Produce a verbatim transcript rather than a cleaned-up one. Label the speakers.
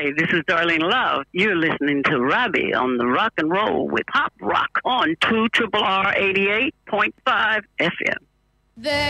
Speaker 1: Hi, this is Darlene Love. You're listening to Robbie on the Rock and Roll with Pop Rock on two R R eighty-eight point five F M.
Speaker 2: There